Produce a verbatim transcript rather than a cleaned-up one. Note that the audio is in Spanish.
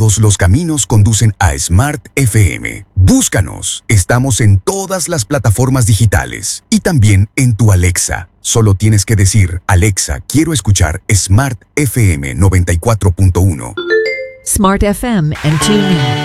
Todos los caminos conducen a Smart F M. Búscanos. Estamos en todas las plataformas digitales y también en tu Alexa. Solo tienes que decir, Alexa, quiero escuchar Smart F M noventa y cuatro punto uno. Smart F M and TuneIn.